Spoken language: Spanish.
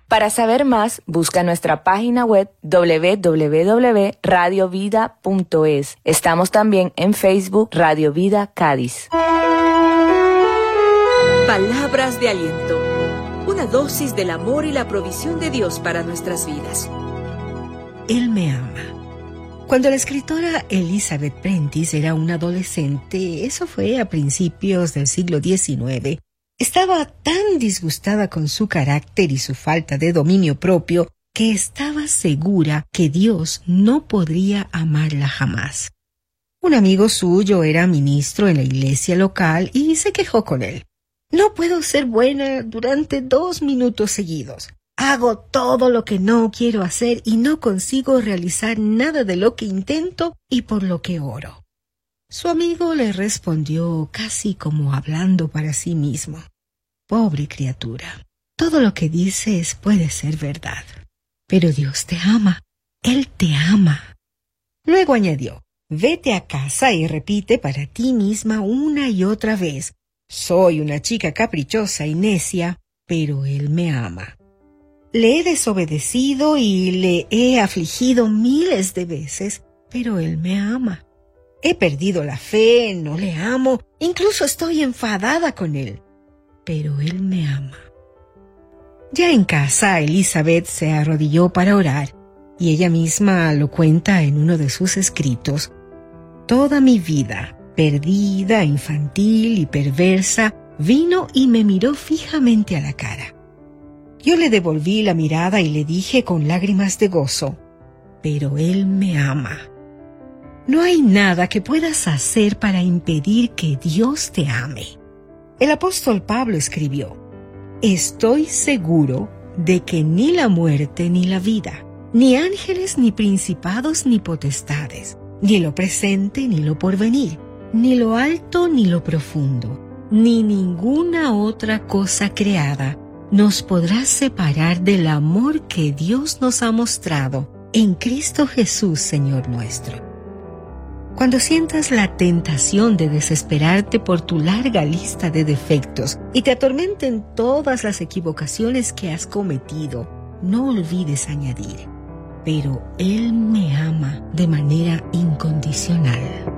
Para saber más, busca nuestra página web www.radiovida.es. Estamos también en Facebook Radio Vida Cádiz. Palabras de aliento. Una dosis del amor y la provisión de Dios para nuestras vidas. Él me ama. Cuando la escritora Elizabeth Prentice era una adolescente, eso fue a principios del siglo XIX, estaba tan disgustada con su carácter y su falta de dominio propio que estaba segura que Dios no podría amarla jamás. Un amigo suyo era ministro en la iglesia local y se quejó con él. No puedo ser buena durante 2 minutos seguidos. Hago todo lo que no quiero hacer y no consigo realizar nada de lo que intento y por lo que oro. Su amigo le respondió casi como hablando para sí mismo. Pobre criatura, todo lo que dices puede ser verdad, pero Dios te ama, Él te ama. Luego añadió, vete a casa y repite para ti misma una y otra vez, soy una chica caprichosa y necia, pero Él me ama. Le he desobedecido y le he afligido miles de veces, pero Él me ama. He perdido la fe, no le amo, incluso estoy enfadada con Él, pero Él me ama. Ya en casa, Elizabeth se arrodilló para orar, y ella misma lo cuenta en uno de sus escritos. Toda mi vida, perdida, infantil y perversa, vino y me miró fijamente a la cara. Yo le devolví la mirada y le dije con lágrimas de gozo, pero Él me ama. No hay nada que puedas hacer para impedir que Dios te ame. El apóstol Pablo escribió, estoy seguro de que ni la muerte ni la vida, ni ángeles ni principados ni potestades, ni lo presente ni lo porvenir, ni lo alto ni lo profundo, ni ninguna otra cosa creada nos podrá separar del amor que Dios nos ha mostrado en Cristo Jesús, Señor nuestro. Cuando sientas la tentación de desesperarte por tu larga lista de defectos y te atormenten todas las equivocaciones que has cometido, no olvides añadir, pero Él me ama de manera incondicional.